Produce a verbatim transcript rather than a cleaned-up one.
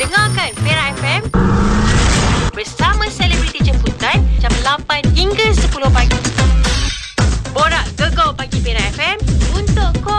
Dengarkan Perak F M bersama selebriti jemputan jam lapan hingga